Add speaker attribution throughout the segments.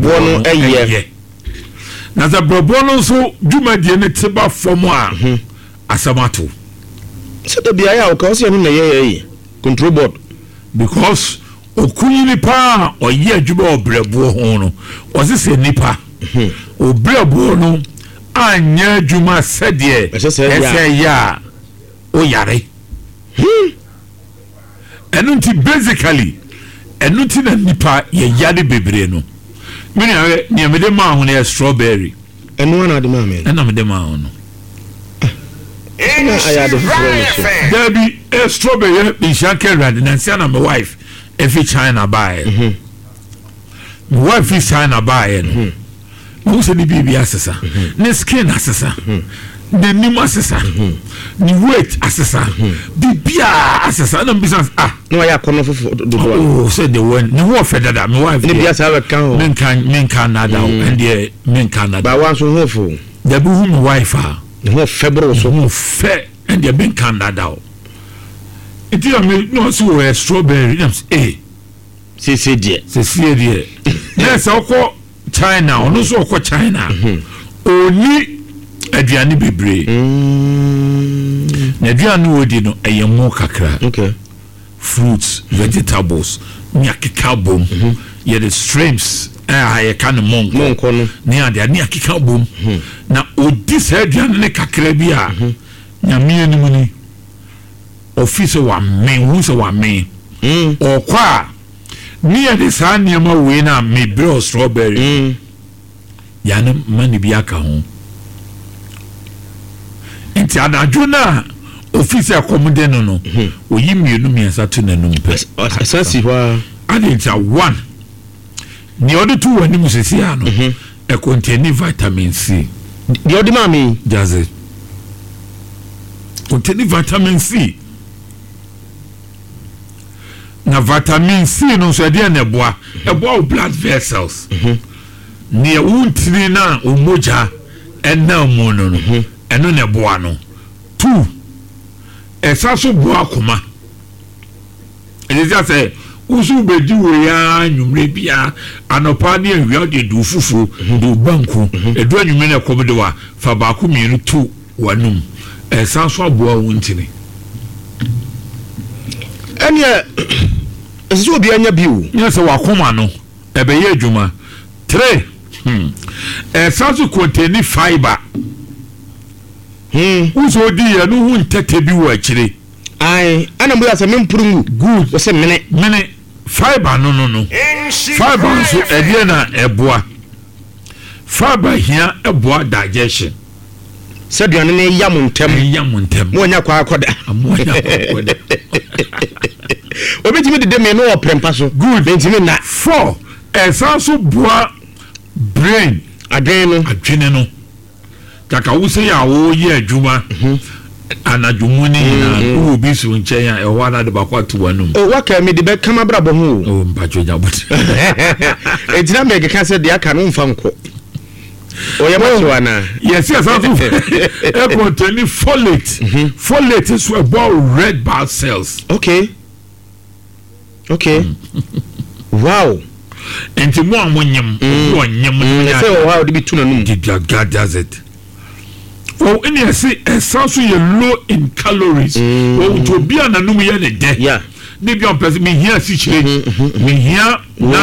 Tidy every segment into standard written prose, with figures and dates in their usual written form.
Speaker 1: no eye
Speaker 2: na za brabo no so dwumadie ne teba fom a asamato
Speaker 1: so da bia ya o ka o se no na ye control board
Speaker 2: because okunyi nipa oye adwuma obrabo ho no o se nipa obrabo no anya adwuma sede ese ya o yare enunti basically enunti na nipa ye yade bebre no mini awe ni amede ma ho na strawberry
Speaker 1: enu na de ma me
Speaker 2: na amede ma ho no
Speaker 1: na ayade fufuro
Speaker 2: there be a strawberry in Shankerad na sia na my wife if China buy my wife is China buy no who say the baby asesa ne skin asesa the name asesa the weight asesa bibia asesa na business
Speaker 1: no ya kono fofo do
Speaker 2: oh say the one ne wo fe dada my wife
Speaker 1: ne bia sa be kan ho
Speaker 2: men kan na da and the men kan na
Speaker 1: ba wan so hofo
Speaker 2: the bu my wife
Speaker 1: ne ho febro so
Speaker 2: ho fe and the men kan na da it you me no so a strawberry names
Speaker 1: see die
Speaker 2: yes oko China ono so oko China oni aduane bebre na aduane wodi no eyemo kakra
Speaker 1: okay
Speaker 2: fruits vegetables nyakeka bom ye the streams ye kan monko
Speaker 1: no
Speaker 2: ne ade ne akeka bom na odi sa aduane ne kakra bi a nyame anim ni office wa men hu se wa men okwa ni ade sa niema we na me bro strawberry ya ne mani bi aka ho enti adadwo na office akomode no oyi mienu miensa to nanum pe
Speaker 1: asasi wa
Speaker 2: adenta 1 ni ode tu wani musisi ano e contain vitamin C
Speaker 1: di ode mami
Speaker 2: jaze contain vitamin C na vitamin C no so de na eboa blood vessels ni untiri na omoja ena mu no eno na eboa no 2 esaso boa koma elizia say usu bedi we ya nwumre bia anopa ne awia de du fufu du banku edu anwumre na komde wa fa ba ko mienu 2 wanum esaso aboa wuntini
Speaker 1: ene ezo obi anya biu
Speaker 2: nya se wakoma no ebe ye adwuma 3 esaso contain fiber uso di ya no hu ntete bi wa akire
Speaker 1: ai ana mu ya se mempurungu
Speaker 2: good
Speaker 1: o se mene
Speaker 2: fiber no fiber so edie na eboa fiber hia eboa digestion
Speaker 1: se duane ne yam ntem mo nya kwa akoda obetimi de me no oprempa so
Speaker 2: good
Speaker 1: bentimi na
Speaker 2: 4 esanso boa brain adwene no kaka wo se ya wo ye adwuma anadwumuni na wo bi so nche ya e ho na de bakwa to wanum
Speaker 1: o waka me de be kama brabo ho
Speaker 2: o mpacho nyabot
Speaker 1: etina me ke ka se de aka no mfa nko o ya maso ana
Speaker 2: yes asanso e contain folate is about red blood cells
Speaker 1: okay wow
Speaker 2: enti mo amonyem wo nyem
Speaker 1: ya say wow de bi tuna num
Speaker 2: God does it oh any esanso ye low in calories oh to be ananum ye ne de
Speaker 1: yeah
Speaker 2: ne bi on person me here si chire me here na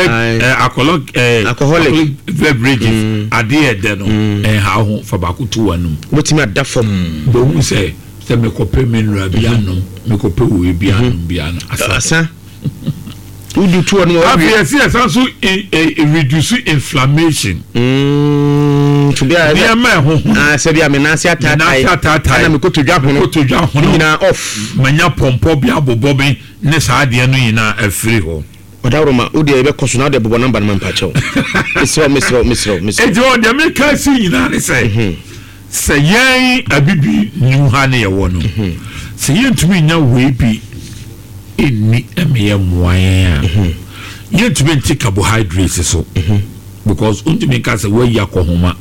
Speaker 2: alcoholic beverages ade de no ha ho fa ba ko tu wanum
Speaker 1: motimi adafom
Speaker 2: bo hu say me kope mineral bi anum me kope wo bi anum bi an
Speaker 1: asa udu tu no
Speaker 2: yes also reduce inflammation
Speaker 1: to be a se bia me nasi atata na me kotodwa hono nyina off
Speaker 2: manya pompo bia bobobe ne sa ade no nyina afiri ho
Speaker 1: odawroma udi ebe koso na de bobo number man pacho misro
Speaker 2: eje o de me ka si nyina ne se yen abibi nyu ha ne ye wono se yen tumi nya we bi eni emeye moya yen tumi nti carbohydrates so because untumi ka se we yakohoma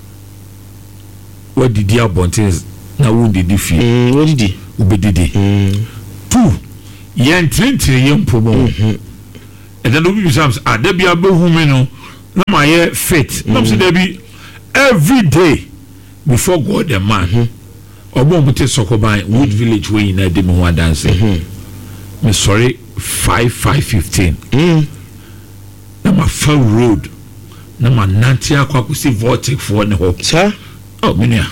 Speaker 2: what did you bontes na wo didi fi
Speaker 1: wo didi
Speaker 2: ubedidi 2 yen trentire yen pomo and then obi bisams adabia behu me no na my fit na so there be every day before God the man obo mute sokoban Wood Village wey na de me ho dance me sorry 5:15 na ma fell road na ma nanti akwa kusi vortex for ne ho
Speaker 1: sir
Speaker 2: oh minia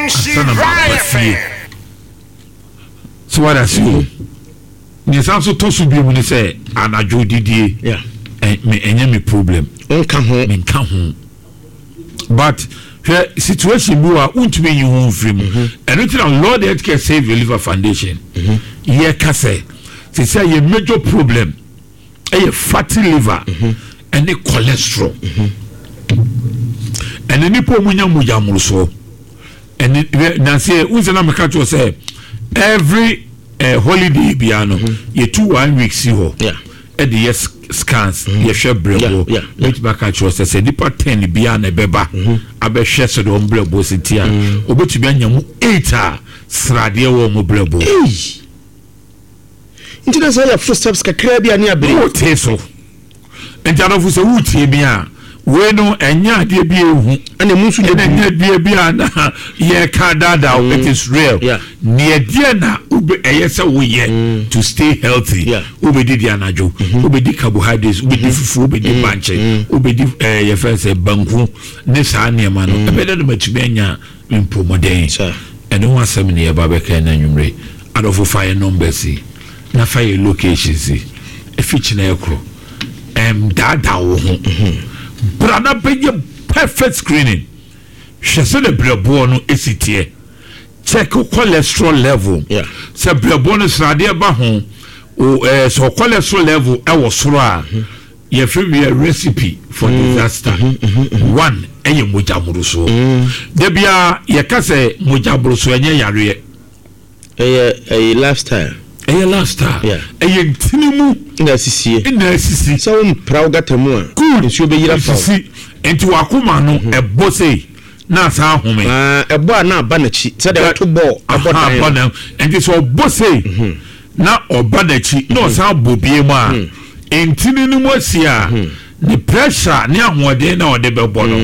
Speaker 2: so what I see ni sanso to so bi mu ni say anajo didie
Speaker 1: yeah
Speaker 2: me enye me problem
Speaker 1: nka ho
Speaker 2: me nka ho but situation bi wa untumi yi ho mfrim anything on Lord Healthcare Save Your Liver Foundation ye ka say ye major problem e fatty liver and the cholesterol and the nipo munya mujamruso and na say unzena meka to say every holiday biano ye 2 weeks ho
Speaker 1: yeah
Speaker 2: at the scans ye hwe brebo which back at you say nipa 10 bia na beba abehwe so do brebo sitia obetumi anyamu 8 srade wo mo brebo
Speaker 1: intina say ya footsteps kakra bia ne abere
Speaker 2: o teso entano fu se wutie bia we no enya ade bia ehu
Speaker 1: ana munsu de
Speaker 2: enya ade bia na ye ka dada it is real ne dia na ube eyese wo ye to stay healthy ube di dia najo ube di carbohydrates ube di fufu ube di banche ube di ye fese banku ne sa ne ma no ebe de matumi anya impromoden ene ho asem ne ye ba be ka na nwumre adofo fire numbers na fire locations e fichina ekro dada wo ho brana be perfect screening hwese le brebo no esitie check cholesterol level se brebo no srade ba ho so cholesterol level e wo soro a ye free recipe for disaster one eye mojamuruso de bia ye ka se mojamuruso enye yare
Speaker 1: a lifestyle
Speaker 2: lifestyle tinimu
Speaker 1: na sisi so proud gatamu a nsuo be yira fa
Speaker 2: enti wakoma no ebose na sa home
Speaker 1: ebo na aba na chi se de to ball abota
Speaker 2: na enti so bose na oba na chi no sa bobie mu a enti ni mu asia the pressure ni ahode na ode be bo no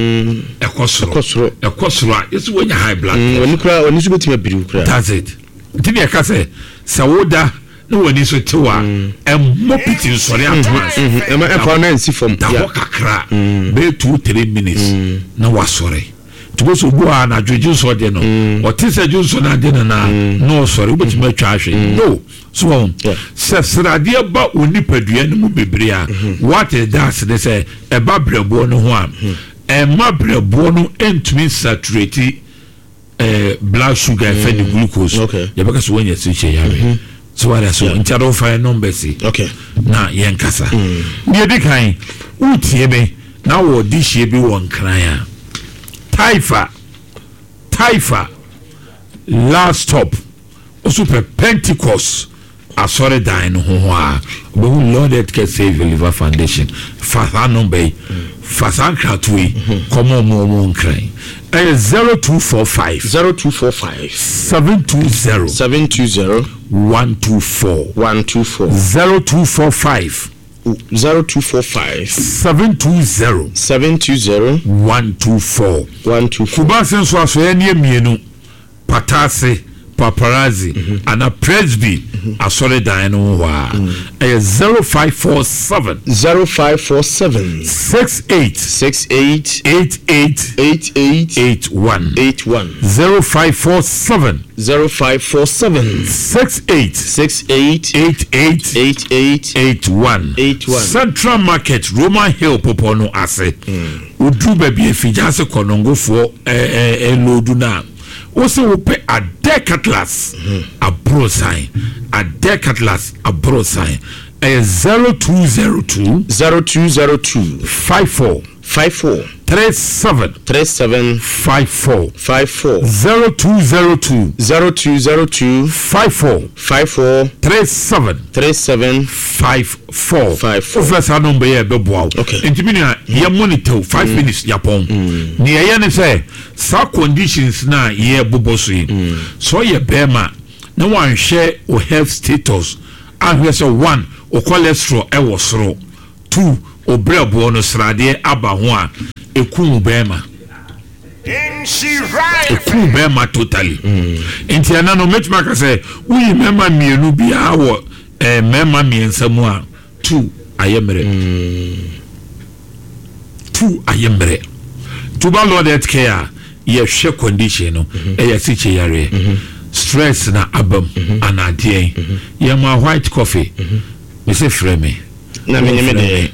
Speaker 2: ekosoro yesu wonya high blood
Speaker 1: oni kura oni so betima biri kura
Speaker 2: that's it enti ne ka se sawoda no wani so tewa mopiti nsori atwas
Speaker 1: fa na nsi fom
Speaker 2: ya kakra be 2-3 minutes na wasore tubo so bua na djoju so de no o ti se djoju so na de na no sori obi ma twa ahwe no so se srade ba oni padua no mu bebre a what is that they say e ba brebo no ho a ma brebo no entumi saturate blood sugar and the glucose ya baka so wanya switch ya so what so intero fire numbers
Speaker 1: okay
Speaker 2: na yen kasa ne de kan utie be na wo di hie bi won kran ya taifa last stop super Pentecost asore dan ho a be Lord Healthcare Save Your Liver Foundation fasa number fasa kratwe komo mo nkran 0245 720 124 0245 720 124 kubasen so aso ya ne mienu patase paparazzi ana presby asore dan no wa 0547 68 8881 0547 68 8881 Central Market Roman Hill popono ase udu baby efijase konongofo elodu na also we pay a decatlas a bro sign 0202 54 37 54 0202 54 37 54 officer number here be boa intimina ye monitor 5 minutes yapon ni ye ne say sa conditions na ye boboso so ye bema na wan share o health status and we say 1 o cholesterol e wo soro 2 obrebo no srade aba ho a ekum bema ekum bema totally enti ana no metima ka say uyi mema mienu bia wo mema miensa mu a 2 ayemre 2 ayemre tuba Lord Health Care ye hwe condition no e siche yare stress na abam anadie ye ma white coffee me say frame
Speaker 1: na me de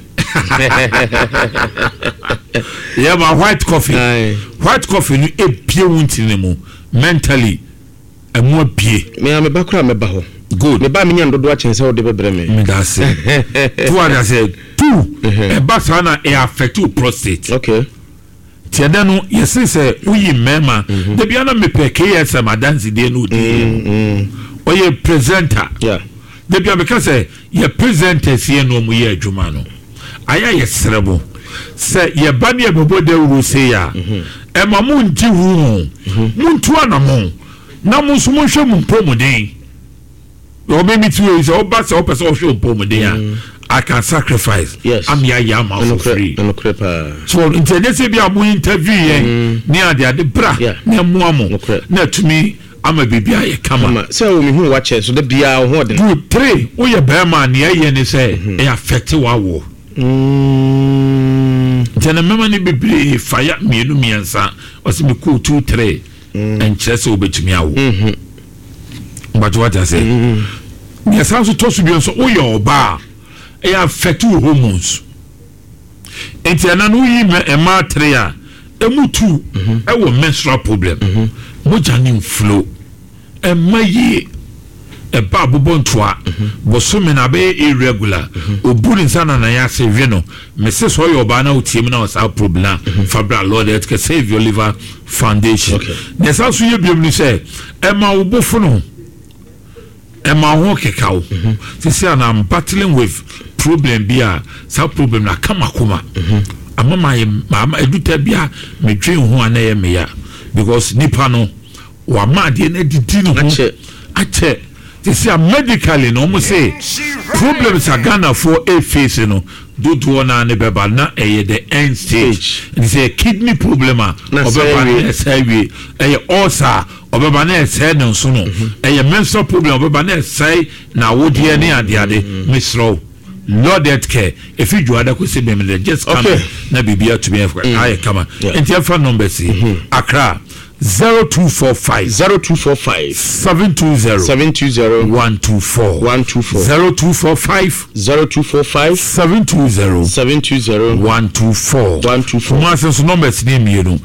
Speaker 2: ye ma white coffee no epie wuntine mu mentally emu apie
Speaker 1: me ba kura me ba ho
Speaker 2: good
Speaker 1: me ba me nya ndodo a chense wo de bebre me
Speaker 2: that's it two and I said two e ba sana e affect prostate
Speaker 1: okay
Speaker 2: tiada no yesi se uyi mema de bia na me pe KSM adansi de no di oye presenter
Speaker 1: yeah
Speaker 2: de bia me ka se ye presenters ye no mu ye adwuma no aya ye serebo se ye ba ne bebo de uru se ya e ma mu nti hu mu ntu anamo na mu so mo hwe mu pomuden o me mi tu is o ba se o person hwe pomuden I can sacrifice.
Speaker 1: Yes.
Speaker 2: I'm yam for free. So intelligence be a interview near the bra near muamo na to me I'm a baby I come
Speaker 1: so we who watch so the bia ho de
Speaker 2: good 3 we ye be man near ye ni say e affect wa wo tena mema ni bebre fire mienu miensa o se me cool 2 3 and chese obetumi awo but what I say yes how to so bi so o ye oba e affect hormones enti ana no yi ma 3 a emutu e wo menstrual problem mojanin flow e maye e ba bobontoa bosome na be irregular oburi sana na ya se no mese so yo ba na otiem na wasa problem fabra Lord Health Care Save Your Liver Foundation nesa so ye biom ni se e ma obofo no e ma ho kekao sisi ana I'm battling with problem bia sa problem na kama amama eduta bia me dwen ho ana ye me ya because nipa no wa ma de na didi no ache sisi medically no mo say problems are Ghana for a face no do na ne beba na the end stage it is a kidney problem obeba na say ulcer obeba na say no so no menstrual problem obeba na say na wodie ne ade misro Lord Health Care if you ada ko se be me just come na bibia to be I come and your phone number see Accra 0245
Speaker 1: 0245
Speaker 2: 720 124 0245 720 124 Master's numbers name you know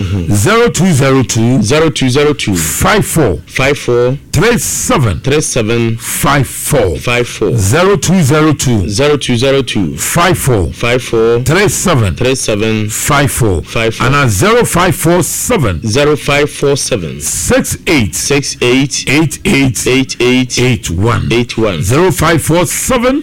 Speaker 2: 0202 54 37 54 0202 54 37 54 and 0547 68 81 0547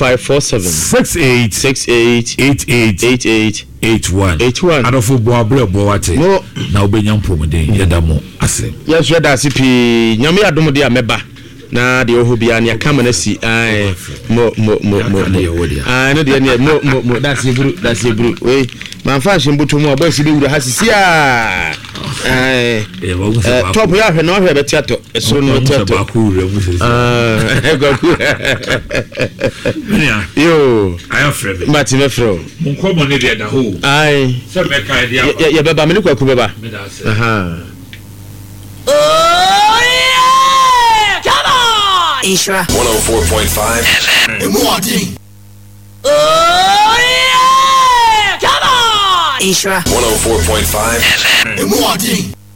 Speaker 2: 68 81 adofo bo abrebo wate na obenya mpomden yedamo ase
Speaker 1: yes yeda asipi nyame adom de ameba na de oho bia ne aka mana si mo no de ne mo that's ebru we man fa shimbuto mu oba si bi wura hasisi a top ya hwe no hwe betiato esoro no betiato yo
Speaker 2: ayo frebe
Speaker 1: mati me fro
Speaker 2: mun ko mo ne de da ho se me kai dia
Speaker 1: ya beba me kwaku beba aha
Speaker 3: oh yeah come on Isra 104.5 FM oh yeah come on Isra 104.5 FM